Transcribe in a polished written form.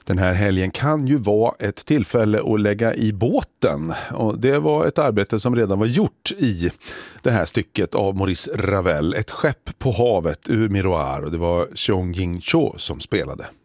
Den här helgen kan ju vara ett tillfälle att lägga i båten, och det var ett arbete som redan var gjort i det här stycket av Maurice Ravel, Ett skepp på havet ur Miroir, och det var Cheong Ying Cho som spelade.